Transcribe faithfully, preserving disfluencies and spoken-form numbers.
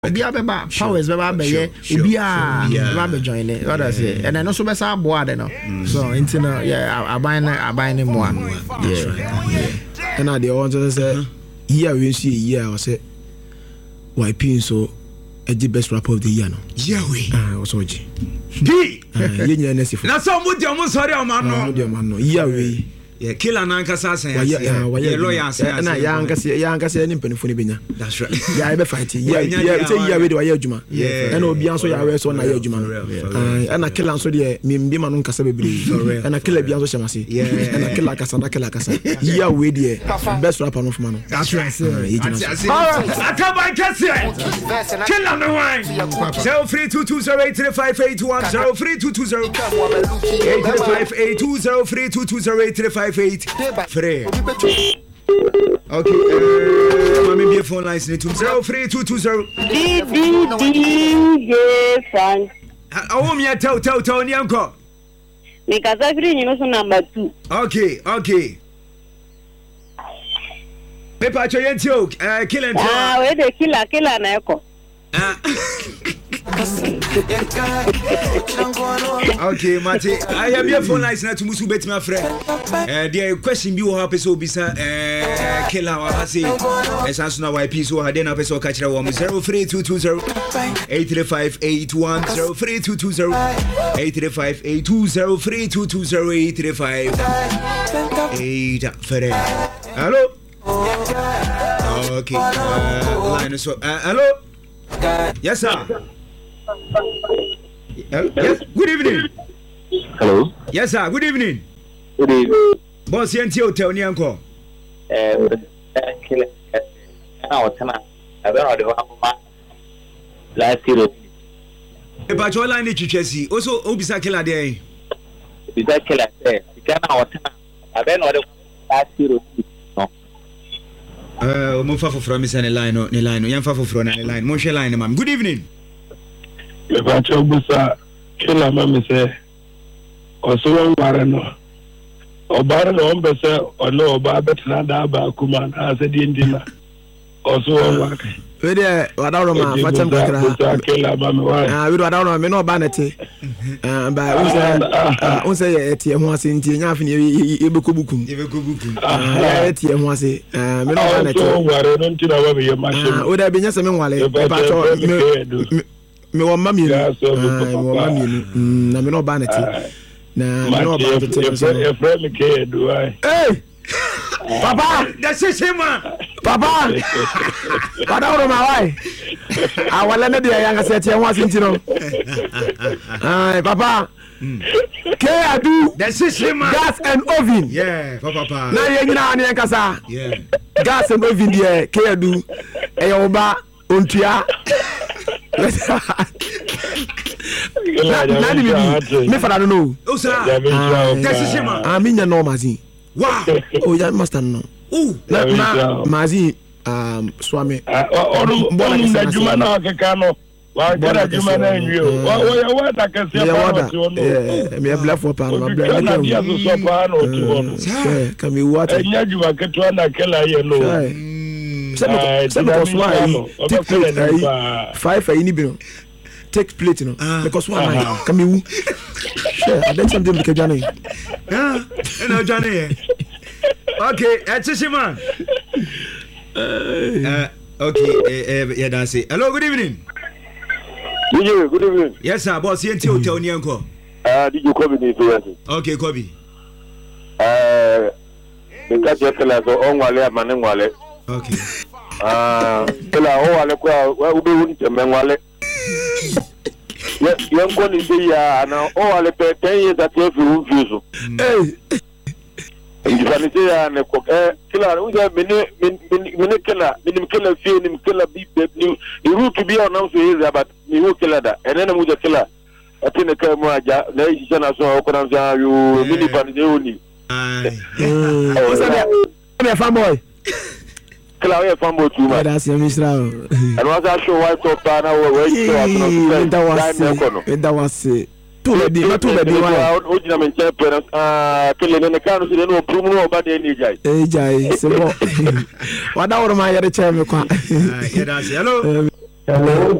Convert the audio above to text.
Obi abeba powers beba beye obi a beba be join it. What I say? And I know so be sa boa de no. So into no yeah aban aban ne mo. Yeah. And I dey want to say here we see here I say why pin so a the best rapper of the year no. Yeah we. Ah was oji. P. Ye nya na sifo. Na so mo de mo sorry o ma no. Mo de ma no. Here we. Yeah, killer na nkasa asan ya. Yeah, yeah, lawyer asan. Na ya nkasa ya nkasa ni mpanifo ni benya. That's right. Yeah, I be fight. Yeah, yeah, say yeah we dey waya adwuma. And obi anso ya we so na ya adwuma no. Ah, na killer anso de me mbi ma no nkasa bebre. And killer bi anso shemase. Yeah. And killer kasa na killer kasa. Yeah, we dey best rapper no for man. That's right. Akaba kase. Killer no wine. zero three two two zero eight three five eight one zero three two two zero eight three five eight two zero three two two zero eight three five eight three. Okay, uh, mommy be phone lines to zero three two two zero. D D D J Frank. Oh, me tell tell tell ni anko. Me kaza free you know so number two. Okay, okay. Me pa cho yentio, eh killer. Ah, we dey killer killer na eko. Okay, Mate. I have your phone lines now to Musu bet my friend. Uh, the question be what happens so bisa uh killer or hasi. As as now Y P so had then episode catch one zero three two two zero eight three five eight one zero three two two zero eight three five eight two zero three two two zero eight three five eight three. Hello. Okay. Uh, line so uh, hello. Yes sir. Uh, yes. Good evening. Hello. Yes sir. Good evening. Good evening. Boss Yenti Hotel ni anko. Eh, kile. Na otana. Aba ode wa ma. Last year. E ba jo line ni twetwesi. Oso obisa killer dey. Bisa killer eh. Kana otana. Aba no ode last year. Uh, mo fa foforo mi se ne line no, ne line no. Yan fa foforo na ne line. Mo hwe line mam. Good evening. Le ba cho busa kila mama se oso ware no. Obare no ombe se ono oba betina da ba kuma na se di ndina. Oso ware. We dey wadawro ma fatem kakra. Kila mama wa. Ah, we wadawro me no ba nete. Ah, ba we say we say etie ho ase ntie nya afi ne ebekobukum. Ebekobukum. Ah, etie ho ase. Ah, me no ba nete. Oso ware no ntina wa be machine. Ah, we dey be nya se me nwale. Ba cho me me wo mami ni. Ah, me wo mami ni. Na me no ba nete. Na me no ba nete. E friend ke do ai. Hey! Papa, that's it man. Papa. Wadawro ma wai. Ah, wala na dia yanga se tie ho ase ntino. Ah, papa. K adu. That's it man. Gas and oven. Yeah, papa papa. Na ye nyina ane nkasa. Yeah. Gas and oven dia K adu. E yo ba ontua. Na ni bibi. Me fara no. O sir. That's it man. Ah, minya no mazin. Wow. Oh, ya master no. Ooh. Na na mazin um swami. Onu bonu na juma na keka no. Wa gara juma na nyo. Wa wa wa ta kase pa no. Eh, me bla for pa no bla. Na dia so so pa no to. Eh, can we water? Enya juma keto na kela ye no. Seven seven cause why? Take plate five for any bill. Take plate no. Because why? Can we? Sure, I don't something like Johnny. Yeah, no Johnny. Okay, that's it man. Uh, okay, uh, yeah, that's it. Hello, good evening. D J, good evening. Yes, sir. Boss, Yenti Hotel ni anko. Ah, D J Kobe ni tuwezi. Okay, Kobe. Eh, nikati ya kila so ongwale amane ngwale. Okay. Ah, kila ongwale kwa ube unite mengwale. Ye yanko ni dia na ongwale pe tenye za tefu ufisu. Eh. Ngifanise ya ne ko eh kila unja mini mini kila mini kila fi ni kila bi ni rutu bi ona so hizi but ni hu kila da enene muja kila atine kai mu aja na yi jana so ko na ya yu mini pan je oni Ai. O sabe me fanboy. Kila we fanboy tu ma. That's your misra. And was that show why so pa na we we so atno. That was it. Tu le di, tu le di wa. Ojina me nche pe ah kele ne kanu si no prumu no ba de ni jai. Eh jai, c'est bon. Wadawro ma yare che me kwa. Yeah, that's hello. Hello.